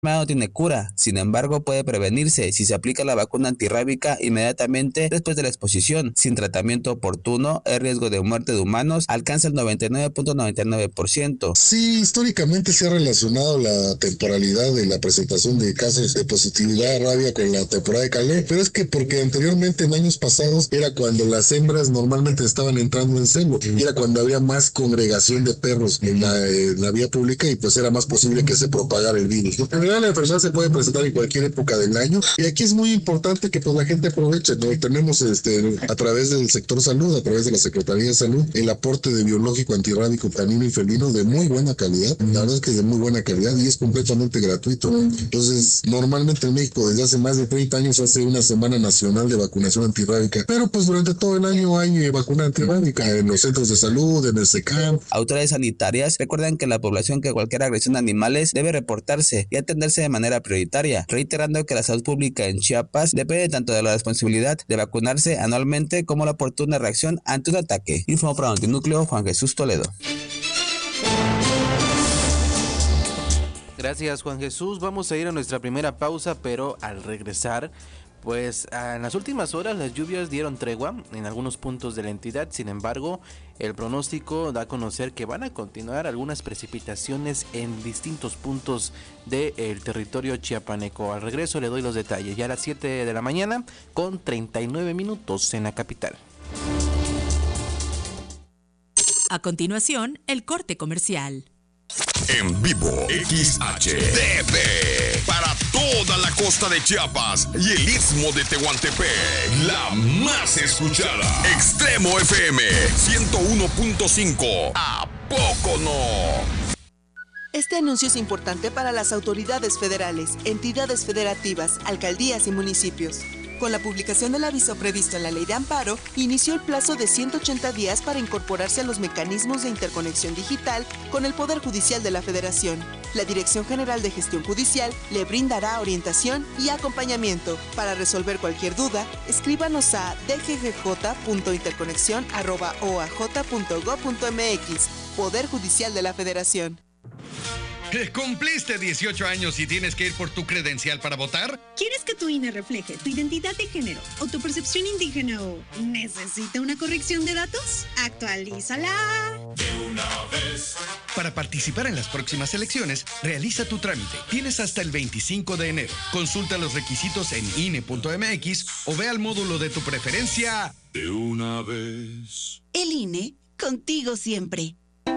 No tiene cura, sin embargo puede prevenirse si se aplica la vacuna antirrábica inmediatamente después de la exposición. Sin tratamiento oportuno, el riesgo de muerte de humanos alcanza el 99.99%. Sí, históricamente se ha relacionado la temporalidad de la presentación de casos de positividad a rabia con la temporada de calor, pero es que porque anteriormente en años pasados era cuando las hembras normalmente estaban entrando en celo y era cuando había más congregación de perros en la vía pública y pues era más posible que se propagara el virus. La enfermedad se puede presentar en cualquier época del año y aquí es muy importante que pues la gente aproveche, ¿no? Tenemos a través del sector salud, a través de la Secretaría de Salud, el aporte de biológico antirrábico canino y felino de muy buena calidad, la verdad es que de muy buena calidad y es completamente gratuito. Entonces, normalmente en México desde hace más de 30 años hace una semana nacional de vacunación antirrábica, pero pues durante todo el año hay vacuna antirrábica en los centros de salud, en el SECAM. Autoridades sanitarias recuerdan que la población que cualquier agresión a animales debe reportarse y atenderse de manera prioritaria, reiterando que la salud pública en Chiapas depende tanto de la responsabilidad de vacunarse anualmente como la oportuna reacción ante un ataque. Informó para Notinúcleo Juan Jesús Toledo. Gracias, Juan Jesús. Vamos a ir a nuestra primera pausa, pero al regresar, pues en las últimas horas las lluvias dieron tregua en algunos puntos de la entidad. Sin embargo, el pronóstico da a conocer que van a continuar algunas precipitaciones en distintos puntos del territorio chiapaneco. Al regreso le doy los detalles. Ya a las 7 de la mañana con 39 minutos en la capital. A continuación, el corte comercial. En vivo, XHDP, para toda la costa de Chiapas y el istmo de Tehuantepec, la más escuchada. Extremo FM 101.5. ¿A poco no? Este anuncio es importante para las autoridades federales, entidades federativas, alcaldías y municipios. Con la publicación del aviso previsto en la Ley de Amparo, inició el plazo de 180 días para incorporarse a los mecanismos de interconexión digital con el Poder Judicial de la Federación. La Dirección General de Gestión Judicial le brindará orientación y acompañamiento. Para resolver cualquier duda, escríbanos a dggj.interconexión@oaj.gov.mx. Poder Judicial de la Federación. ¿Cumpliste 18 años y tienes que ir por tu credencial para votar? ¿Quieres que tu INE refleje tu identidad de género o tu percepción indígena o necesita una corrección de datos? ¡Actualízala! De una vez. Para participar en las próximas elecciones, realiza tu trámite. Tienes hasta el 25 de enero. Consulta los requisitos en INE.mx o ve al módulo de tu preferencia. De una vez. El INE, contigo siempre.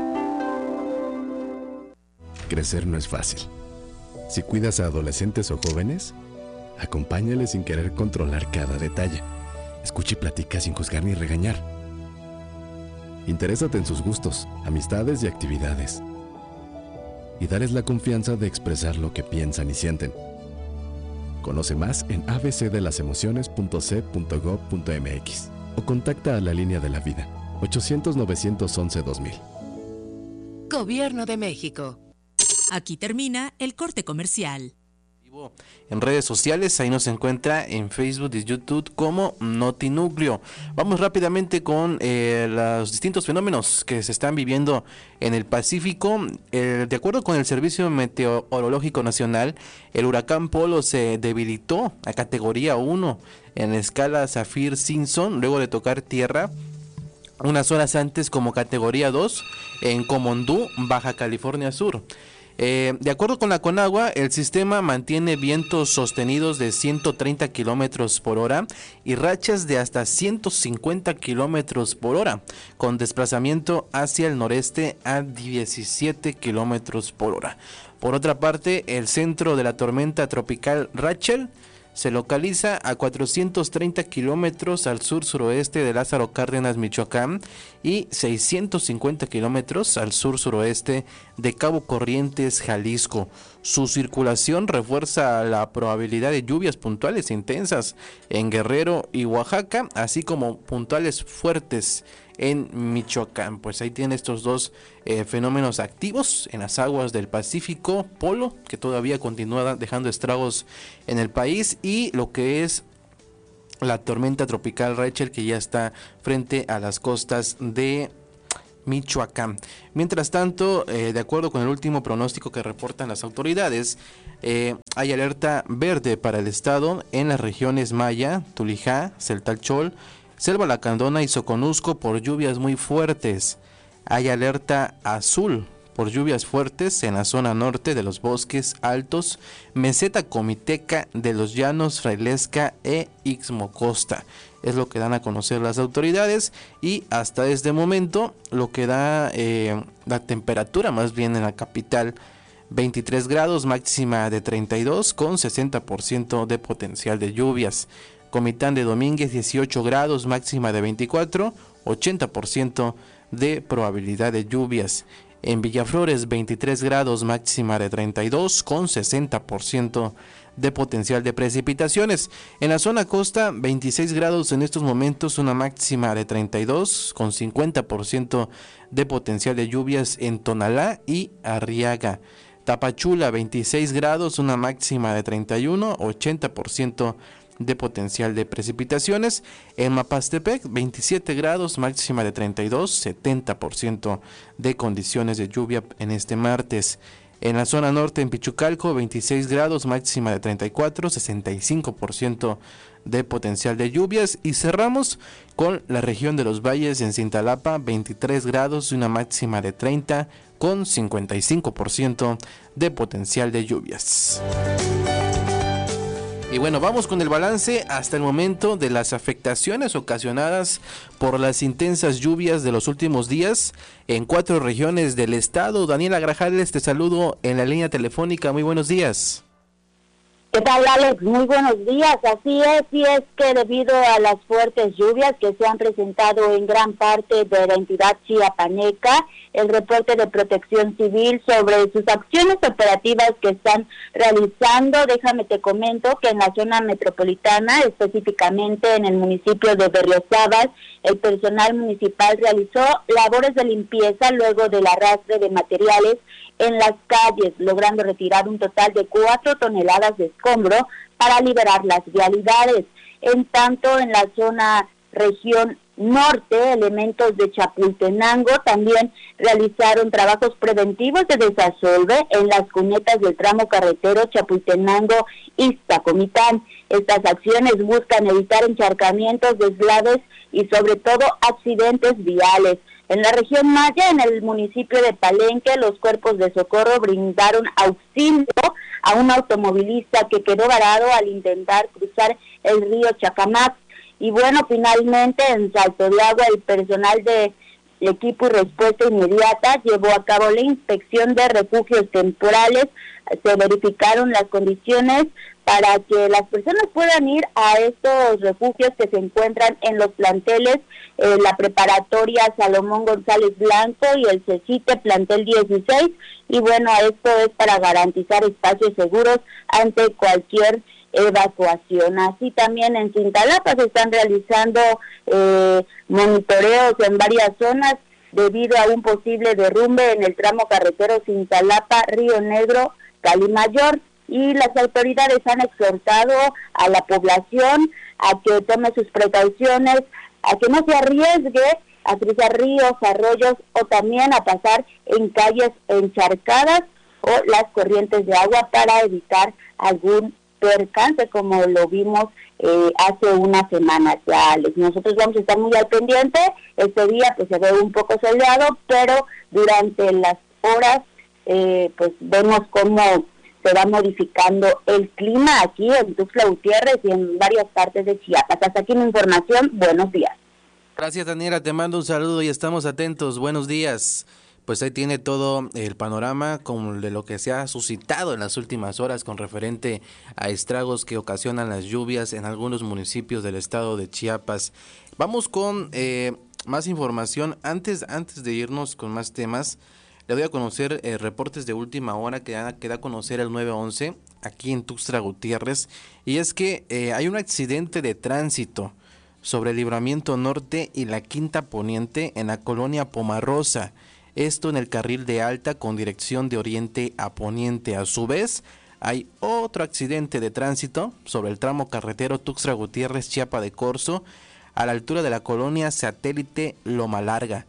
Crecer no es fácil. Si cuidas a adolescentes o jóvenes, acompáñales sin querer controlar cada detalle. Escucha y platica sin juzgar ni regañar. Interésate en sus gustos, amistades y actividades. Y dales la confianza de expresar lo que piensan y sienten. Conoce más en abcdelasemociones.c.gov.mx o contacta a la línea de la vida 800-911-2000. Gobierno de México. Aquí termina el corte comercial. En redes sociales, ahí nos encuentra en Facebook y YouTube como Notinúcleo. Vamos rápidamente con los distintos fenómenos que se están viviendo en el Pacífico. De acuerdo con el Servicio Meteorológico Nacional, el huracán Polo se debilitó a categoría 1 en la escala Saffir-Simpson luego de tocar tierra unas horas antes como categoría 2 en Comondú, Baja California Sur. De acuerdo con la Conagua, el sistema mantiene vientos sostenidos de 130 kilómetros por hora y rachas de hasta 150 kilómetros por hora, con desplazamiento hacia el noreste a 17 kilómetros por hora. Por otra parte, el centro de la tormenta tropical Rachel se localiza a 430 kilómetros al sur-suroeste de Lázaro Cárdenas, Michoacán, y 650 kilómetros al sur-suroeste de Cabo Corrientes, Jalisco. Su circulación refuerza la probabilidad de lluvias puntuales intensas en Guerrero y Oaxaca, así como puntuales fuertes en Michoacán. Pues ahí tiene estos dos fenómenos activos en las aguas del Pacífico, Polo, que todavía continúa dejando estragos en el país, y lo que es la tormenta tropical Rachel, que ya está frente a las costas de Michoacán. Mientras tanto, de acuerdo con el último pronóstico que reportan las autoridades, hay alerta verde para el estado en las regiones Maya, Tulijá, Celtalchol, Selva Lacandona y Soconusco por lluvias muy fuertes. Hay alerta azul por lluvias fuertes en la zona norte de los bosques altos, meseta comiteca de los llanos Frailesca e Ixmocosta. Es lo que dan a conocer las autoridades, y hasta este momento lo que da la temperatura más bien en la capital: 23 grados, máxima de 32 con 60% de potencial de lluvias. Comitán de Domínguez 18 grados, máxima de 24, 80% de probabilidad de lluvias. En Villaflores 23 grados, máxima de 32 con 60% de potencial de precipitaciones. En la zona costa 26 grados en estos momentos, una máxima de 32 con 50% de potencial de lluvias en Tonalá y Arriaga. Tapachula 26 grados, una máxima de 31, 80% de potencial de precipitaciones. En Mapastepec 27 grados, máxima de 32, 70% de condiciones de lluvia en este martes. En la zona norte, en Pichucalco 26 grados, máxima de 34, 65% de potencial de lluvias. Y cerramos con la región de los valles, en Cintalapa 23 grados, una máxima de 30 con 55% de potencial de lluvias. Y bueno, vamos con el balance hasta el momento de las afectaciones ocasionadas por las intensas lluvias de los últimos días en 4 regiones del estado. Daniela Grajales, te saludo en la línea telefónica. Muy buenos días. ¿Qué tal, Alex? Muy buenos días. Así es, y es que debido a las fuertes lluvias que se han presentado en gran parte de la entidad chiapaneca, el reporte de Protección Civil sobre sus acciones operativas que están realizando, déjame te comento que en la zona metropolitana, específicamente en el municipio de Berriozábal, el personal municipal realizó labores de limpieza luego del arrastre de materiales en las calles, logrando retirar un total de 4 toneladas de escombro para liberar las vialidades. En tanto, en la zona región norte, elementos de Chapultenango también realizaron trabajos preventivos de desasolve en las cunetas del tramo carretero Chapultenango-Iztacomitán. Estas acciones buscan evitar encharcamientos, deslaves y sobre todo accidentes viales. En la región Maya, en el municipio de Palenque, los cuerpos de socorro brindaron auxilio a un automovilista que quedó varado al intentar cruzar el río Chacamac. Y bueno, finalmente en Salto de Agua, el personal de equipo y respuesta inmediata llevó a cabo la inspección de refugios temporales. Se verificaron las condiciones para que las personas puedan ir a estos refugios que se encuentran en los planteles, la preparatoria Salomón González Blanco y el CECITE plantel 16, y bueno, esto es para garantizar espacios seguros ante cualquier evacuación. Así también en Cintalapa se están realizando monitoreos en varias zonas debido a un posible derrumbe en el tramo carretero Cintalapa-Río Negro, Calimayor, y las autoridades han exhortado a la población a que tome sus precauciones, a que no se arriesgue a cruzar ríos, arroyos o también a pasar en calles encharcadas o las corrientes de agua para evitar algún percance como lo vimos hace unas semanas ya, Alex. Nosotros vamos a estar muy al pendiente. Este día pues se ve un poco soleado, pero durante las horas pues vemos cómo se va modificando el clima aquí en Tuxtla Gutiérrez y en varias partes de Chiapas. Hasta aquí mi información. Buenos días. Gracias, Daniela, te mando un saludo y estamos atentos. Buenos días. Pues ahí tiene todo el panorama con de lo que se ha suscitado en las últimas horas con referente a estragos que ocasionan las lluvias en algunos municipios del estado de Chiapas. Vamos con más información. Antes de irnos con más temas, le doy a conocer reportes de última hora que da a conocer el 911 aquí en Tuxtla Gutiérrez. Y es que hay un accidente de tránsito sobre el Libramiento Norte y la Quinta Poniente en la colonia Pomarrosa. Esto en el carril de alta con dirección de oriente a poniente. A su vez, hay otro accidente de tránsito sobre el tramo carretero Tuxtla Gutiérrez, Chiapa de Corzo, a la altura de la colonia Satélite Loma Larga.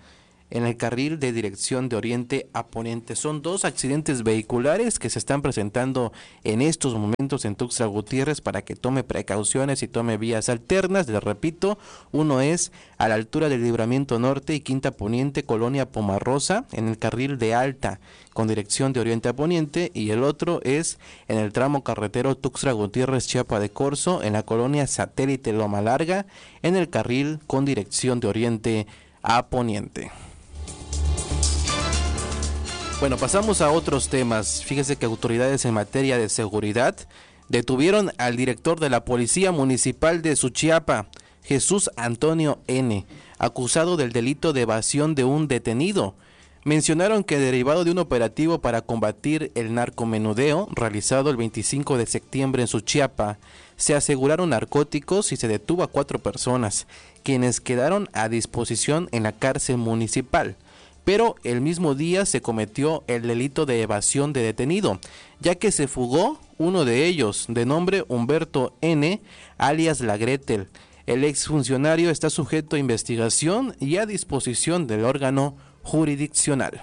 en el carril de dirección de oriente a poniente. Son 2 accidentes vehiculares que se están presentando en estos momentos en Tuxtla Gutiérrez para que tome precauciones y tome vías alternas. Les repito, uno es a la altura del Libramiento Norte y Quinta Poniente, Colonia Pomarrosa, en el carril de alta con dirección de oriente a poniente, y el otro es en el tramo carretero Tuxtla Gutiérrez, Chiapa de Corzo, en la colonia Satélite Loma Larga, en el carril con dirección de oriente a poniente. Bueno, pasamos a otros temas. Fíjese que autoridades en materia de seguridad detuvieron al director de la Policía Municipal de Suchiapa, Jesús Antonio N., acusado del delito de evasión de un detenido. Mencionaron que derivado de un operativo para combatir el narcomenudeo realizado el 25 de septiembre en Suchiapa, se aseguraron narcóticos y se detuvo a 4 personas, quienes quedaron a disposición en la cárcel municipal. Pero el mismo día se cometió el delito de evasión de detenido, ya que se fugó uno de ellos, de nombre Humberto N., alias La Gretel. El exfuncionario está sujeto a investigación y a disposición del órgano jurisdiccional.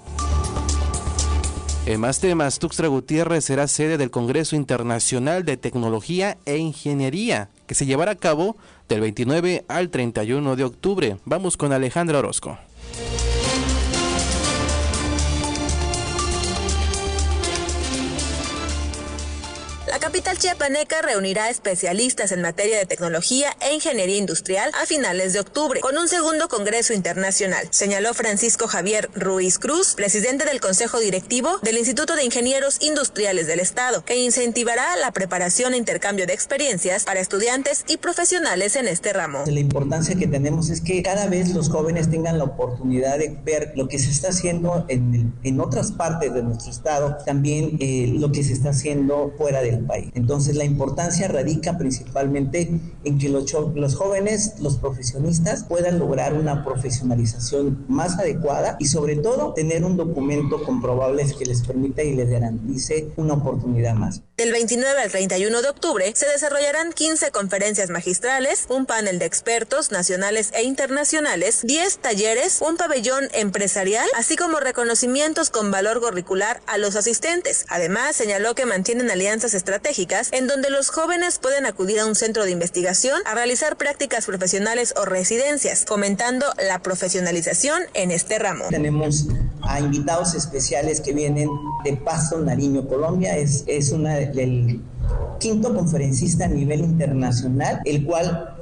En más temas, Tuxtla Gutiérrez será sede del Congreso Internacional de Tecnología e Ingeniería, que se llevará a cabo del 29 al 31 de octubre. Vamos con Alejandra Orozco. La capital chiapaneca reunirá especialistas en materia de tecnología e ingeniería industrial a finales de octubre, con un segundo Congreso Internacional, señaló Francisco Javier Ruiz Cruz, presidente del Consejo Directivo del Instituto de Ingenieros Industriales del Estado, que incentivará la preparación e intercambio de experiencias para estudiantes y profesionales en este ramo. La importancia que tenemos es que cada vez los jóvenes tengan la oportunidad de ver lo que se está haciendo en otras partes de nuestro estado, también lo que se está haciendo fuera del país. Entonces la importancia radica principalmente en que los jóvenes, los profesionistas puedan lograr una profesionalización más adecuada y sobre todo tener un documento comprobable que les permita y les garantice una oportunidad más. Del 29 al 31 de octubre se desarrollarán 15 conferencias magistrales, un panel de expertos nacionales e internacionales, 10 talleres, un pabellón empresarial, así como reconocimientos con valor curricular a los asistentes. Además, señaló que mantienen alianzas estratégicas en donde los jóvenes pueden acudir a un centro de investigación a realizar prácticas profesionales o residencias, fomentando la profesionalización en este ramo. Tenemos a invitados especiales que vienen de Pasto, Nariño, Colombia. Es una del quinto conferencista a nivel internacional, el cual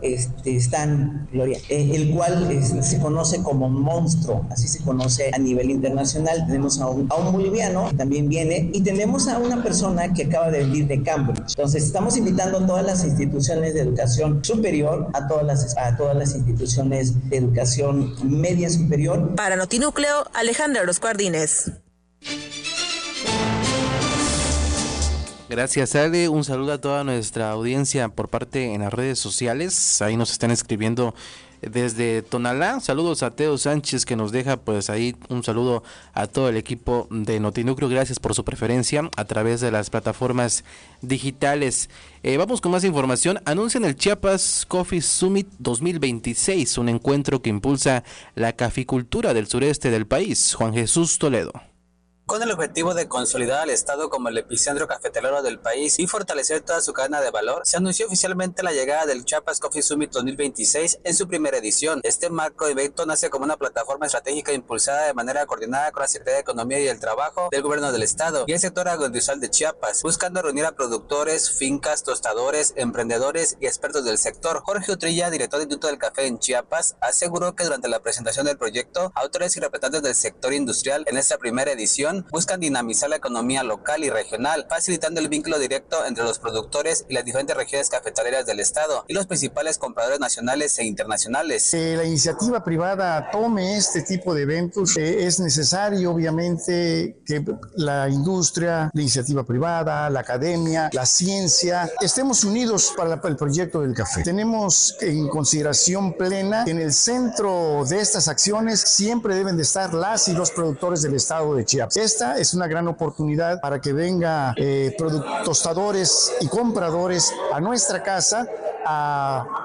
el cual se conoce como monstruo, así se conoce a nivel internacional. Tenemos a un boliviano que también viene, y tenemos a una persona que acaba de venir de Cambridge. Entonces estamos invitando a todas las instituciones de educación superior, a todas las instituciones de educación media superior. Para Notinúcleo, Alejandra Orozco Ardínez. Gracias, Ale. Un saludo a toda nuestra audiencia por parte en las redes sociales. Ahí nos están escribiendo desde Tonalá. Saludos a Teo Sánchez, que nos deja pues ahí un saludo a todo el equipo de Notinúcleo. Gracias por su preferencia a través de las plataformas digitales. Vamos con más información. Anuncian el Chiapas Coffee Summit 2026, un encuentro que impulsa la caficultura del sureste del país. Juan Jesús Toledo. Con el objetivo de consolidar al Estado como el epicentro cafetalero del país y fortalecer toda su cadena de valor, se anunció oficialmente la llegada del Chiapas Coffee Summit 2026 en su primera edición. Este marco de evento nace como una plataforma estratégica impulsada de manera coordinada con la Secretaría de Economía y el Trabajo del Gobierno del Estado y el sector agroindustrial de Chiapas, buscando reunir a productores, fincas, tostadores, emprendedores y expertos del sector. Jorge Utrilla, director del Instituto del Café en Chiapas, aseguró que durante la presentación del proyecto, autores y representantes del sector industrial en esta primera edición buscan dinamizar la economía local y regional, facilitando el vínculo directo entre los productores y las diferentes regiones cafetaleras del estado y los principales compradores nacionales e internacionales. La iniciativa privada tome este tipo de eventos. Es necesario, obviamente, que la industria, la iniciativa privada, la academia, la ciencia, estemos unidos para el proyecto del café. Tenemos en consideración plena que en el centro de estas acciones siempre deben de estar las y los productores del estado de Chiapas. Esta es una gran oportunidad para que vengan tostadores y compradores a nuestra casa a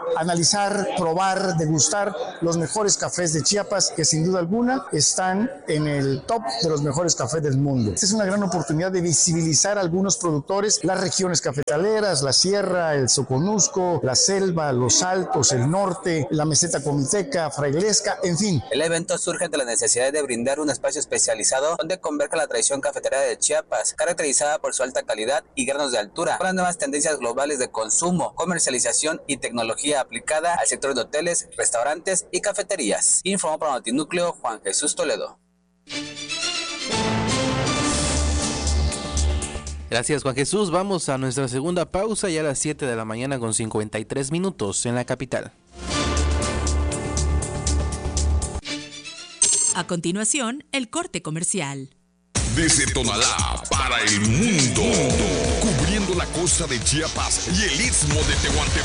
analizar, probar, degustar los mejores cafés de Chiapas, que sin duda alguna están en el top de los mejores cafés del mundo. Esta es una gran oportunidad de visibilizar a algunos productores, las regiones cafetaleras, la sierra, el Soconusco, la selva, los altos, el norte, la meseta comiteca, frailesca, en fin. El evento surge de la necesidad de brindar un espacio especializado donde converge la tradición cafetera de Chiapas, caracterizada por su alta calidad y granos de altura, con las nuevas tendencias globales de consumo, comercialización y tecnología aplicada al sector de hoteles, restaurantes y cafeterías. Informó para Notinúcleo Juan Jesús Toledo. Gracias, Juan Jesús. Vamos a nuestra segunda pausa, ya a las 7 de la mañana con 53 minutos en la capital. A continuación, el corte comercial. Desde Tonalá para el mundo, cubriendo la costa de Chiapas y el istmo de Tehuantepec.